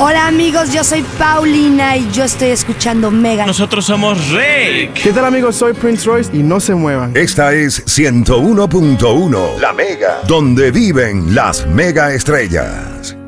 Hola amigos, yo soy Paulina y yo estoy escuchando Mega. Nosotros somos Rick. ¿Qué tal amigos? Soy Prince Royce y no se muevan. Esta es 101.1, La Mega, donde viven las mega estrellas.